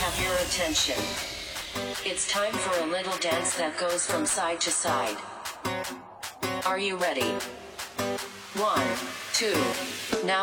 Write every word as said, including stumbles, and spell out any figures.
have your attention. It's time for a little dance that goes from side to side. Are you ready? One, two, now